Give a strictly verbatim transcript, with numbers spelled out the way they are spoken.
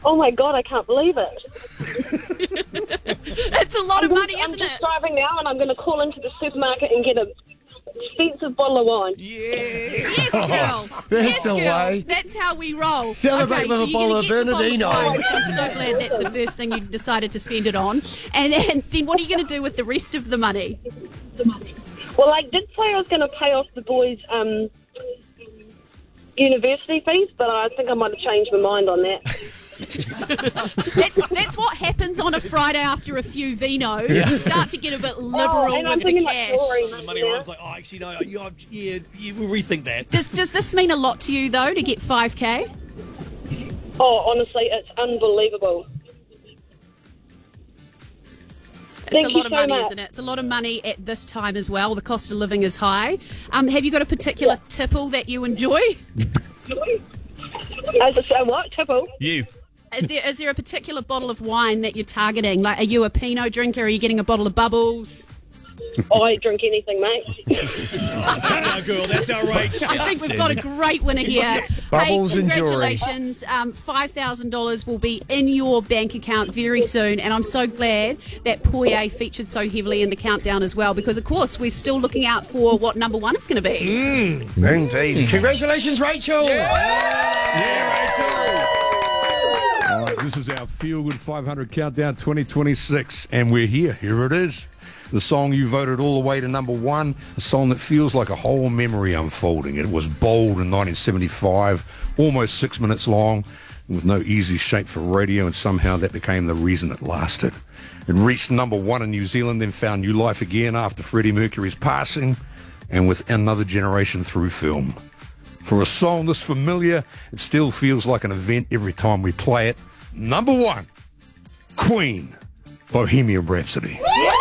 Oh my God, I can't believe it. It's a lot I'm of money, just, isn't I'm it? just driving now and I'm going to call into the supermarket and get a expensive bottle of wine. Yeah. Yes, girl. There's yes, the girl. way. That's how we roll. Celebrate okay, with so a you're bottle gonna of get the Bernardino. bottle of wine, which I'm so glad that's the first thing you decided to spend it on. And then, then what are you going to do with the rest of the money? Well, I did say I was going to pay off the boys' um, university fees, but I think I might have changed my mind on that. That's that's what happens on a Friday after a few vinos. You start to get a bit liberal Oh, and I'm with the thinking about cash. jewellery. The money was like, oh, actually, no, you, I've- yeah, you will rethink that. Does does this mean a lot to you though to get five k? Oh, honestly, it's unbelievable. It's Thank a you lot of so money, much. isn't it? It's a lot of money at this time as well. The cost of living is high. Um, have you got a particular tipple that you enjoy? As I say, what? Tipple? Yes. Is there is there a particular bottle of wine that you're targeting? Like, are you a Pinot drinker? Are you getting a bottle of Bubbles? Oh, I drink anything, mate. That's our girl. That's our Rach. I think we've got a great winner here. Bubbles hey, and jewellery. congratulations. Um, five thousand dollars will be in your bank account very soon, and I'm so glad that Poirier featured so heavily in the countdown as well, because, of course, we're still looking out for what number one is going to be. Indeed. Congratulations, Rachel. Yeah, Rachel. All right, this is our Feel Good five hundred Countdown twenty twenty-six, and we're here. Here it is. The song you voted all the way to number one, a song that feels like a whole memory unfolding. It was bold in nineteen seventy-five, almost six minutes long, with no easy shape for radio, and somehow that became the reason it lasted. It reached number one in New Zealand, then found new life again after Freddie Mercury's passing, and with another generation through film. For a song this familiar, it still feels like an event every time we play it. Number one, Queen, Bohemian Rhapsody.